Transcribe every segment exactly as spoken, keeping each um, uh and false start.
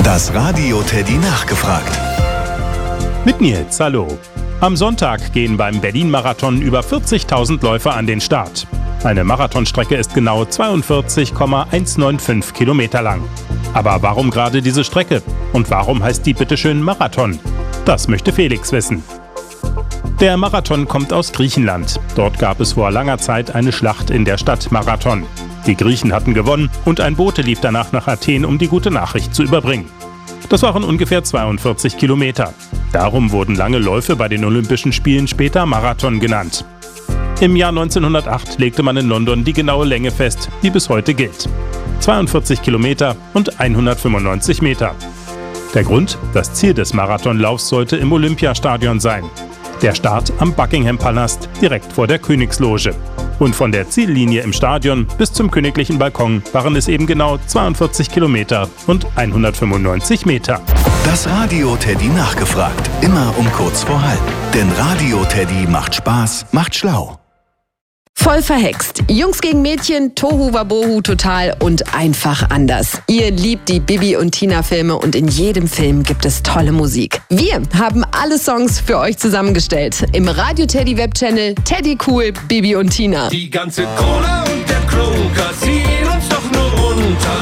Das Radio Teddy nachgefragt. Mit Nils, hallo. Am Sonntag gehen beim Berlin-Marathon über vierzigtausend Läufer an den Start. Eine Marathonstrecke ist genau zweiundvierzig Komma hundertfünfundneunzig Kilometer lang. Aber warum gerade diese Strecke? Und warum heißt die bitteschön Marathon? Das möchte Felix wissen. Der Marathon kommt aus Griechenland. Dort gab es vor langer Zeit eine Schlacht in der Stadt Marathon. Die Griechen hatten gewonnen und ein Bote lief danach nach Athen, um die gute Nachricht zu überbringen. Das waren ungefähr zweiundvierzig Kilometer. Darum wurden lange Läufe bei den Olympischen Spielen später Marathon genannt. Im Jahr neunzehnhundertacht legte man in London die genaue Länge fest, die bis heute gilt. zweiundvierzig Kilometer und hundertfünfundneunzig Meter. Der Grund? Das Ziel des Marathonlaufs sollte im Olympiastadion sein. Der Start am Buckingham-Palast, direkt vor der Königsloge. Und von der Ziellinie im Stadion bis zum königlichen Balkon waren es eben genau zweiundvierzig Kilometer und hundertfünfundneunzig Meter. Das Radio Teddy nachgefragt. Immer um kurz vor halb. Denn Radio Teddy macht Spaß, macht schlau. Voll verhext. Jungs gegen Mädchen, Tohu Wabohu total und einfach anders. Ihr liebt die Bibi und Tina Filme und in jedem Film gibt es tolle Musik. Wir haben alle Songs für euch zusammengestellt. Im Radio Teddy Webchannel Teddy Cool, Bibi und Tina. Die ganze Kohle und der Klunker ziehen uns doch nur runter.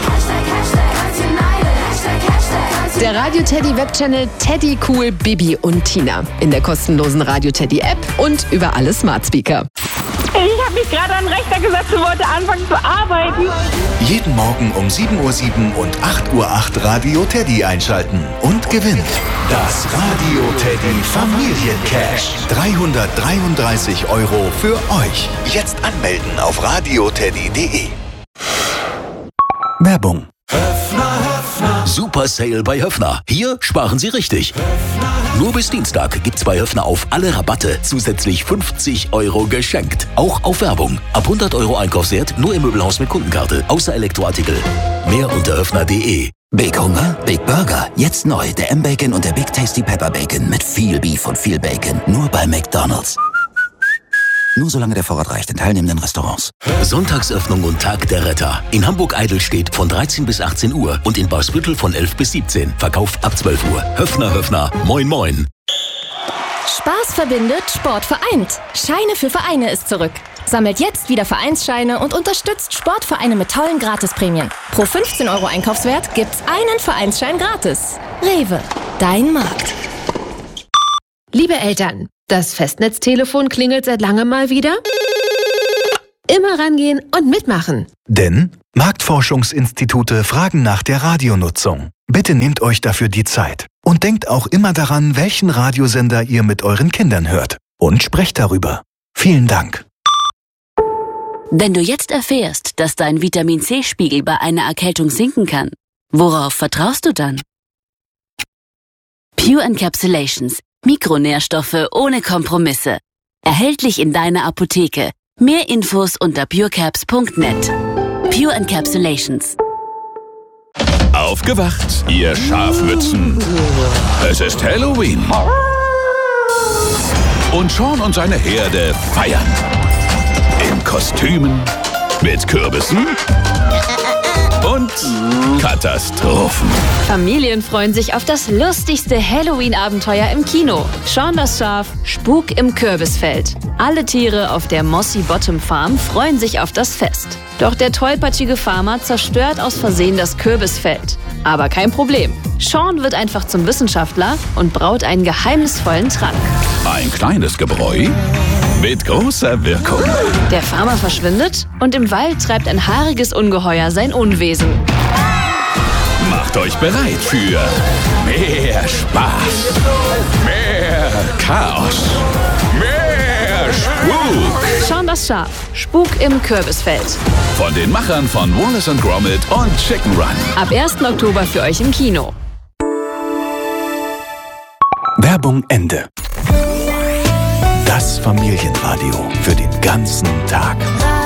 Der Radio Teddy Webchannel Teddy Cool, Bibi und Tina. In der kostenlosen Radio Teddy App und über alle Smart Speaker. Ich habe mich gerade an den Rechner gesetzt und wollte anfangen zu arbeiten. Jeden Morgen um sieben Uhr sieben und acht Uhr acht Radio Teddy einschalten und gewinnt das Radio Teddy Familiencash. dreihundertdreiunddreißig Euro für euch. Jetzt anmelden auf radioteddy punkt de. Werbung. Höffner, Höffner. Super Sale bei Höffner. Hier sparen Sie richtig. Nur bis Dienstag gibt's bei Höffner auf alle Rabatte zusätzlich fünfzig Euro geschenkt. Auch auf Werbung. Ab hundert Euro Einkaufswert nur im Möbelhaus mit Kundenkarte. Außer Elektroartikel. Mehr unter höffner punkt de. Big Hunger? Big Burger. Jetzt neu. Der M-Bacon und der Big Tasty Pepper Bacon. Mit viel Beef und viel Bacon. Nur bei McDonald's. Nur solange der Vorrat reicht in teilnehmenden Restaurants. Sonntagsöffnung und Tag der Retter. In Hamburg-Eidelstedt von dreizehn bis achtzehn Uhr und in Bausbüttel von elf bis siebzehn. Verkauf ab zwölf Uhr. Höffner, Höffner. Moin, moin. Spaß verbindet, Sport vereint. Scheine für Vereine ist zurück. Sammelt jetzt wieder Vereinsscheine und unterstützt Sportvereine mit tollen Gratisprämien. Pro fünfzehn Euro Einkaufswert gibt's einen Vereinsschein gratis. Rewe, dein Markt. Liebe Eltern, das Festnetztelefon klingelt seit langem mal wieder. Immer rangehen und mitmachen. Denn Marktforschungsinstitute fragen nach der Radionutzung. Bitte nehmt euch dafür die Zeit. Und denkt auch immer daran, welchen Radiosender ihr mit euren Kindern hört. Und sprecht darüber. Vielen Dank. Wenn du jetzt erfährst, dass dein Vitamin-C-Spiegel bei einer Erkältung sinken kann, worauf vertraust du dann? Pure Encapsulations. Mikronährstoffe ohne Kompromisse. Erhältlich in deiner Apotheke. Mehr Infos unter purecaps punkt net. Pure Encapsulations. Aufgewacht, ihr Schafmützen. Es ist Halloween. Und Sean und seine Herde feiern. In Kostümen, mit Kürbissen und Katastrophen. Familien freuen sich auf das lustigste Halloween-Abenteuer im Kino. Sean das Schaf, Spuk im Kürbisfeld. Alle Tiere auf der Mossy Bottom Farm freuen sich auf das Fest. Doch der tollpatschige Farmer zerstört aus Versehen das Kürbisfeld. Aber kein Problem. Sean wird einfach zum Wissenschaftler und braut einen geheimnisvollen Trank. Ein kleines Gebräu mit großer Wirkung. Der Farmer verschwindet und im Wald treibt ein haariges Ungeheuer sein Unwesen. Macht euch bereit für mehr Spaß, mehr Chaos, mehr Spuk. Sean das Schaf, Spuk im Kürbisfeld. Von den Machern von Wallace and Gromit und Chicken Run. Ab ersten Oktober für euch im Kino. Werbung Ende. Das Familienradio für den ganzen Tag.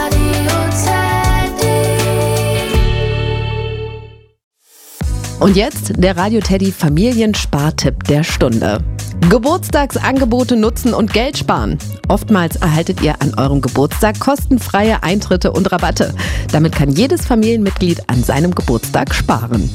Und jetzt der Radio Teddy Familienspartipp der Stunde. Geburtstagsangebote nutzen und Geld sparen. Oftmals erhaltet ihr an eurem Geburtstag kostenfreie Eintritte und Rabatte. Damit kann jedes Familienmitglied an seinem Geburtstag sparen.